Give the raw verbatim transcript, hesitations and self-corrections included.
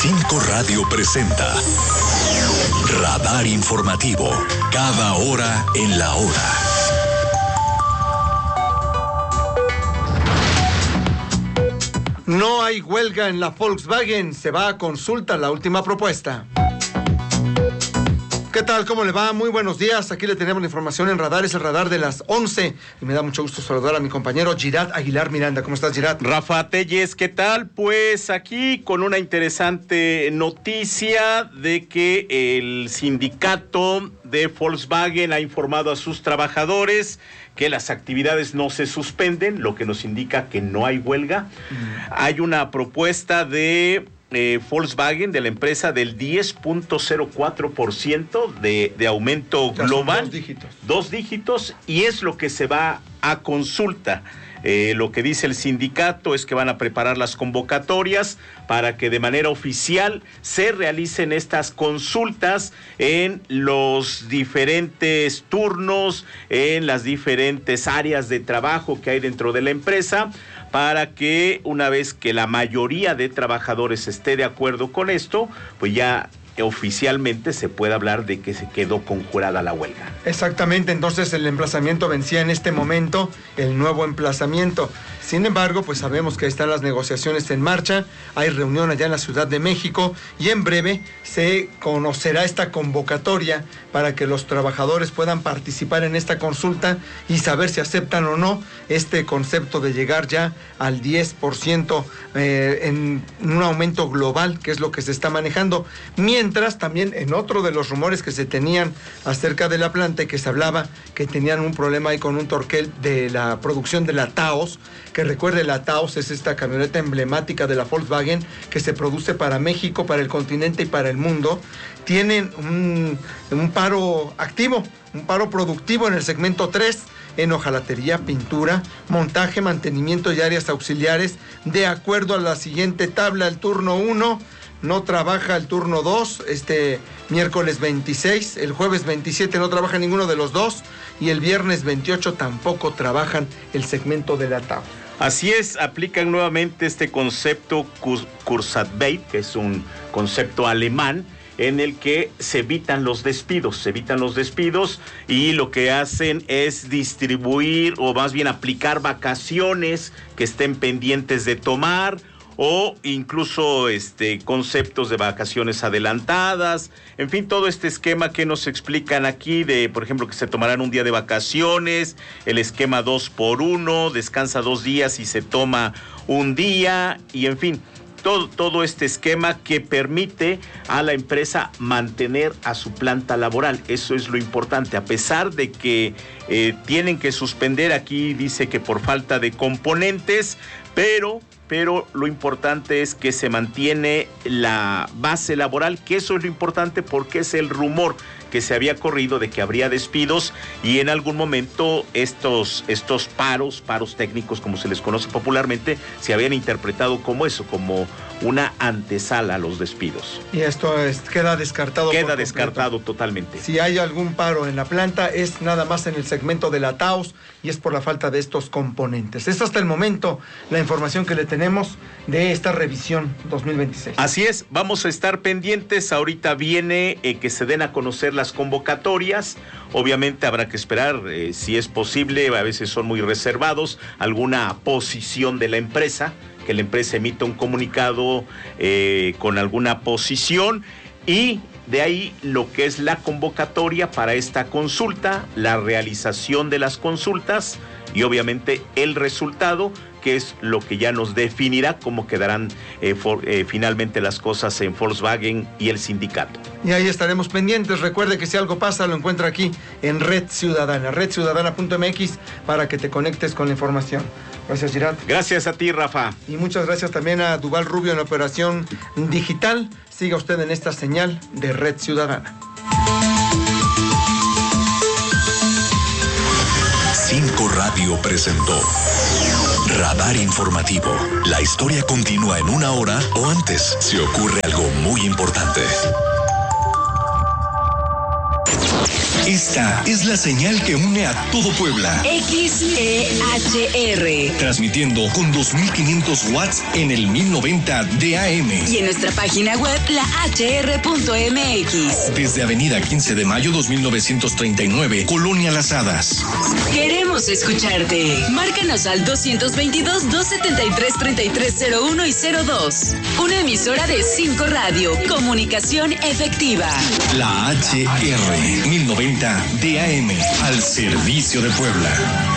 Cinco Radio presenta Radar Informativo, cada hora en la hora. No hay huelga en la Volkswagen, se va a consulta la última propuesta. ¿Qué tal? ¿Cómo le va? Muy buenos días. Aquí le tenemos la información en Radar, es el Radar de las once. Y me da mucho gusto saludar a mi compañero Girat Aguilar Miranda. ¿Cómo estás, Girat? Rafa Telles, ¿qué tal? Pues aquí con una interesante noticia de que el sindicato de Volkswagen ha informado a sus trabajadores que las actividades no se suspenden, lo que nos indica que no hay huelga. Mm. Hay una propuesta de Eh, Volkswagen, de la empresa, del diez punto cero cuatro por ciento de, de aumento global. Dos dígitos. Dos dígitos, y es lo que se va a consulta. Eh, lo que dice el sindicato es que van a preparar las convocatorias para que de manera oficial se realicen estas consultas en los diferentes turnos, en las diferentes áreas de trabajo que hay dentro de la empresa, para que una vez que la mayoría de trabajadores esté de acuerdo con esto, pues ya oficialmente se puede hablar de que se quedó conjurada la huelga. Exactamente, entonces el emplazamiento vencía en este momento, el nuevo emplazamiento. Sin embargo, pues sabemos que están las negociaciones en marcha, hay reunión allá en la Ciudad de México y en breve se conocerá esta convocatoria para que los trabajadores puedan participar en esta consulta y saber si aceptan o no este concepto de llegar ya al diez por ciento eh, en un aumento global, que es lo que se está manejando. Mientras también en otro de los rumores que se tenían acerca de la planta y que se hablaba que tenían un problema ahí con un torquel de la producción de la Taos, que recuerde, la Taos es esta camioneta emblemática de la Volkswagen que se produce para México, para el continente y para el mundo. Tienen un, un paro activo, un paro productivo en el segmento tres, en hojalatería, pintura, montaje, mantenimiento y áreas auxiliares. De acuerdo a la siguiente tabla, el turno uno no trabaja, el turno dos, este miércoles veintiséis, el jueves veintisiete no trabaja ninguno de los dos y el viernes veintiocho tampoco trabajan el segmento de la Taos. Así es, aplican nuevamente este concepto Kurzarbeit, que es un concepto alemán, en el que se evitan los despidos, se evitan los despidos y lo que hacen es distribuir o más bien aplicar vacaciones que estén pendientes de tomar, o incluso este conceptos de vacaciones adelantadas, en fin, todo este esquema que nos explican aquí de, por ejemplo, que se tomarán un día de vacaciones, el esquema dos por uno, descansa dos días y se toma un día, y en fin, todo, todo este esquema que permite a la empresa mantener a su planta laboral. Eso es lo importante, a pesar de que eh, tienen que suspender, aquí dice que por falta de componentes, pero... pero lo importante es que se mantiene la base laboral, que eso es lo importante porque es el rumor que se había corrido de que habría despidos y en algún momento estos, estos paros, paros técnicos como se les conoce popularmente, se habían interpretado como eso, como una antesala a los despidos. Y esto es, queda descartado. Queda descartado totalmente. Si hay algún paro en la planta es nada más en el segmento de la Taos y es por la falta de estos componentes. Es hasta el momento la información que le tenemos de esta revisión dos mil veintiséis. Así es, vamos a estar pendientes. Ahorita viene eh, que se den a conocer las convocatorias. Obviamente habrá que esperar, eh, si es posible, a veces son muy reservados, alguna posición de la empresa, que la empresa emita un comunicado eh, con alguna posición y de ahí lo que es la convocatoria para esta consulta, la realización de las consultas y obviamente el resultado, que es lo que ya nos definirá cómo quedarán eh, for, eh, finalmente las cosas en Volkswagen y el sindicato. Y ahí estaremos pendientes. Recuerde que si algo pasa lo encuentra aquí en Red Ciudadana, red ciudadana punto m x, para que te conectes con la información. Gracias, Girat. Gracias a ti, Rafa. Y muchas gracias también a Duval Rubio en la operación digital. Siga usted en esta señal de Red Ciudadana. Cinco Radio presentó Radar Informativo. La historia continúa en una hora o antes si ocurre algo muy importante. Esta es la señal que une a todo Puebla. X E H R. Transmitiendo con dos mil quinientos watts en el mil noventa de A M. Y en nuestra página web, la h r punto m x. Desde Avenida quince de mayo dos mil novecientos treinta y nueve, Colonia Las Hadas. Queremos escucharte. Márcanos al doscientos veintidós, doscientos setenta y tres, treinta y tres cero uno y cero dos. Una emisora de cinco Radio. Comunicación efectiva. La H R mil noventa de A M. Al servicio de Puebla.